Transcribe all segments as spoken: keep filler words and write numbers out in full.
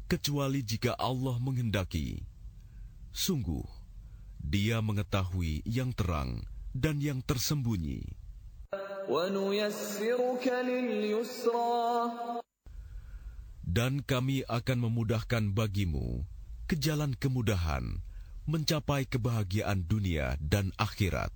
kecuali jika Allah menghendaki. Sungguh, Dia mengetahui yang terang dan yang tersembunyi. Dan kami akan memudahkan bagimu ke jalan kemudahan mencapai kebahagiaan dunia dan akhirat.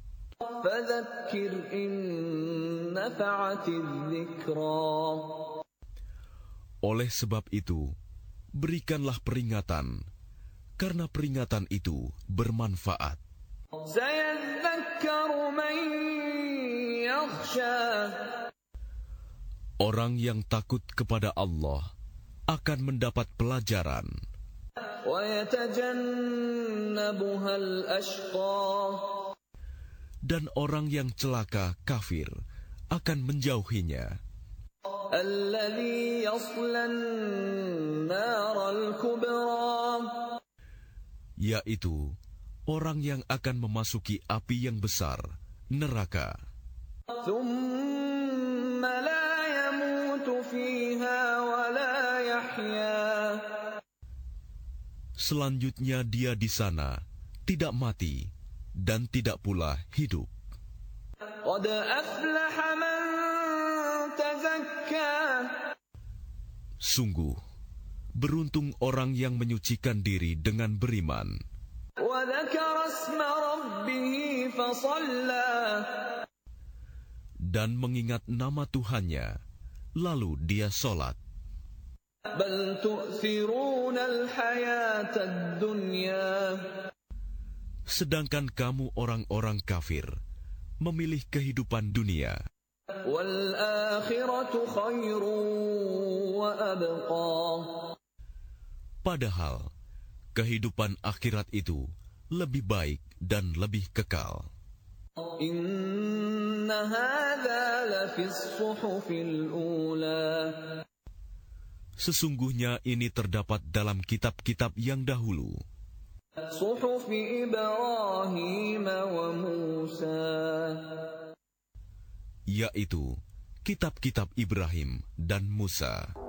Oleh sebab itu, berikanlah peringatan, karena peringatan itu bermanfaat. Orang yang takut kepada Allah akan mendapat pelajaran. Dan orang yang celaka kafir akan menjauhinya. Yaitu orang yang akan memasuki api yang besar, neraka. Selanjutnya dia di sana tidak mati dan tidak pula hidup. Sungguh, beruntung orang yang menyucikan diri dengan beriman. Dan mengingat nama Tuhannya, lalu dia sholat. Sedangkan kamu orang-orang kafir memilih kehidupan dunia. Padahal kehidupan akhirat itu lebih baik dan lebih kekal. Sesungguhnya ini terdapat dalam kitab-kitab yang dahulu. Yaitu kitab-kitab Ibrahim dan Musa.